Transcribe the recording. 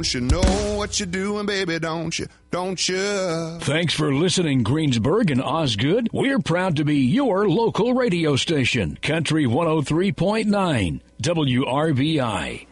You know what you're doing, baby, don't you? Don't you? Thanks for listening, Greensburg and Osgood. We're proud to be your local radio station, Country 103.9 WRBI.